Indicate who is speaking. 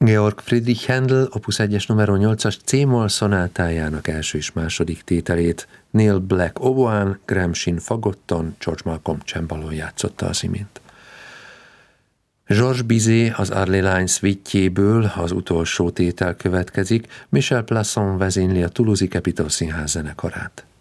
Speaker 1: Georg Friedrich Händel opus 1-es numero 8-as C-moll szonátájának első és második tételét Neil Black oboán, Graham Shin fagotton, George Malcolm csembalón játszotta az imént. Georges Bizet az Arlésienne suite-jéből az utolsó tétel következik, Michel Plasson vezényli a Toulouse-i Capitol Színház zenekarát.